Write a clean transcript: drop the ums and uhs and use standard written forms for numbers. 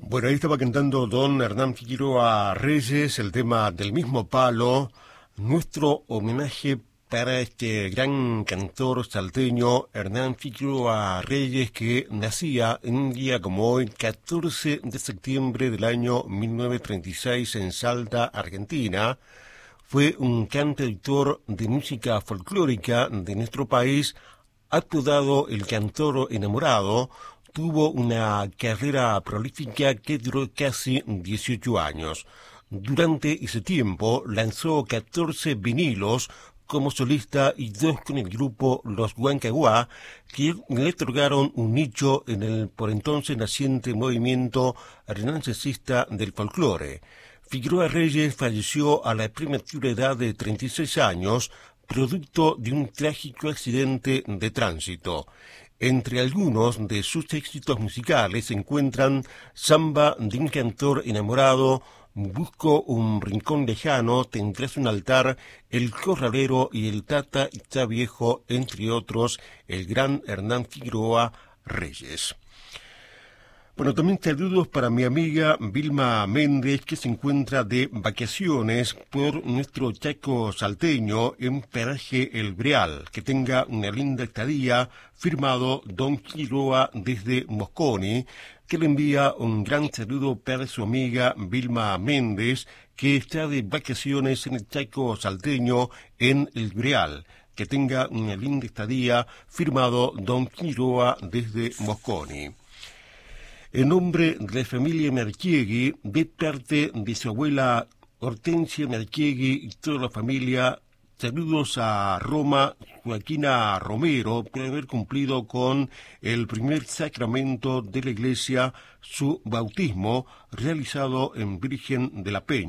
Bueno, ahí estaba cantando don Hernán Figueroa Reyes, el tema del mismo palo, nuestro homenaje para este gran cantor salteño Hernán Figueroa Reyes, que nacía en un día como hoy, 14 de septiembre del año 1936 en Salta, Argentina. Fue un cantautor de música folclórica de nuestro país, apodado el cantor enamorado. Tuvo una carrera prolífica que duró casi 18 años. Durante ese tiempo lanzó 14 vinilos como solista y 2 con el grupo Los Huancahuá, que le otorgaron un nicho en el por entonces naciente movimiento renacencista del folclore. Figueroa Reyes falleció a la prematura edad de 36 años, producto de un trágico accidente de tránsito. Entre algunos de sus éxitos musicales se encuentran Samba de un cantor enamorado, Busco un rincón lejano, Tendrás un altar, El corralero y El Tata está viejo, entre otros, el gran Hernán Figueroa Reyes. Bueno, también saludos para mi amiga Vilma Méndez, que se encuentra de vacaciones por nuestro Chaco salteño en Paraje El Breal. Que tenga una linda estadía, firmado don Figueroa desde Mosconi, que le envía un gran saludo para su amiga Vilma Méndez, que está de vacaciones en el Chaco salteño en El Breal. Que tenga una linda estadía, firmado don Figueroa desde Mosconi. En nombre de la familia Marchiegui, de parte de su abuela Hortensia Marchiegui y toda la familia, saludos a Roma, Joaquina Romero, por haber cumplido con el primer sacramento de la Iglesia, su bautismo, realizado en Virgen de la Peña.